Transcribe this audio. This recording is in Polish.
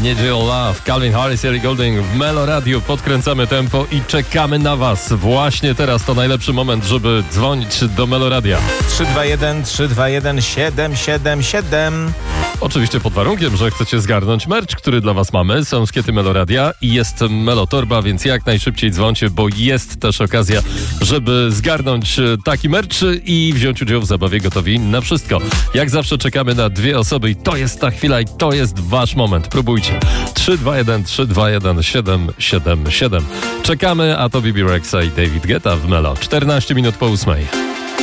Need Your Love, Calvin Harris, Ellie Goulding w Melo Radio. Podkręcamy tempo i czekamy na Was. Właśnie teraz to najlepszy moment, żeby dzwonić do Melo Radia. 321 777. Oczywiście pod warunkiem, że chcecie zgarnąć merch, który dla Was mamy. Są skiety Melo Radia i jest Melo Torba, więc jak najszybciej dzwońcie, bo jest też okazja, żeby zgarnąć taki merch i wziąć udział w zabawie Gotowi na wszystko. Jak zawsze czekamy na 2 osoby i to jest ta chwila i to jest Wasz moment. Próbujcie. 321 777. Czekamy, a to Bibi Rexa i David Guetta w Melo. 14 minut po 8.